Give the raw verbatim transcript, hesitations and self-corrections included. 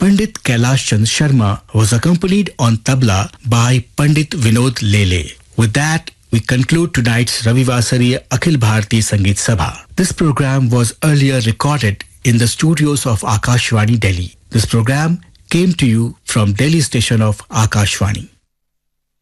Pandit Kailash Chand Sharma was accompanied on tabla by Pandit Vinod Lele. With that, we conclude tonight's Ravivasariya Akhil Bharati Sangeet Sabha. This program was earlier recorded in the studios of Akashvani, Delhi. This program came to you from Delhi station of Akashvani.